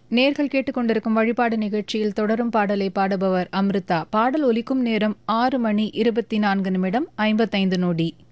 நேர்கள் கேட்டுக்கொண்டிருக்கும் வழிபாடு நிகழ்ச்சியில் தொடரும் பாடலை பாடுபவர் அம்ருதா. பாடல் ஒலிக்கும் நேரம் 6 மணி 24 நிமிடம் 55 நொடி.